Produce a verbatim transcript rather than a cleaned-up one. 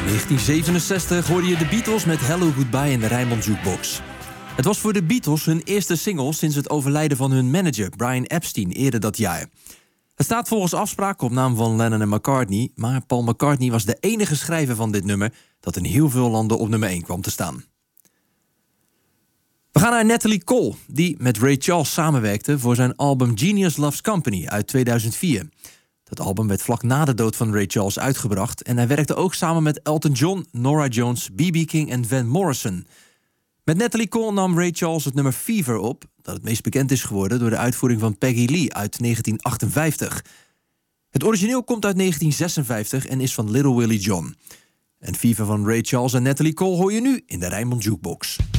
negentien zevenenzestig hoorde je de Beatles met Hello Goodbye in de Rijnmond Jukebox. Het was voor de Beatles hun eerste single sinds het overlijden van hun manager Brian Epstein eerder dat jaar. Het staat volgens afspraak op naam van Lennon en McCartney, maar Paul McCartney was de enige schrijver van dit nummer dat in heel veel landen op nummer één kwam te staan. We gaan naar Natalie Cole, die met Ray Charles samenwerkte voor zijn album Genius Loves Company uit tweeduizend vier. Dat album werd vlak na de dood van Ray Charles uitgebracht en hij werkte ook samen met Elton John, Norah Jones, B B King en Van Morrison. Met Natalie Cole nam Ray Charles het nummer Fever op, dat het meest bekend is geworden door de uitvoering van Peggy Lee uit negentien achtenvijftig. Het origineel komt uit negentien zesenvijftig en is van Little Willie John. En Fever van Ray Charles en Natalie Cole hoor je nu in de Rijnmond Jukebox.